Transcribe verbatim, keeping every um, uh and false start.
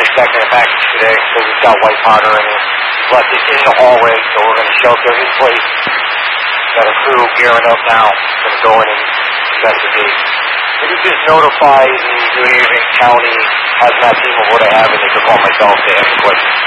expecting a package today, so we've got white powder in it. Left it in the hallway, so we're going to shelter his place. Got a crew gearing up now. Going to go in and investigate. If you just notify the New Haven County hazmat team of what I have, and they can call myself to answer questions.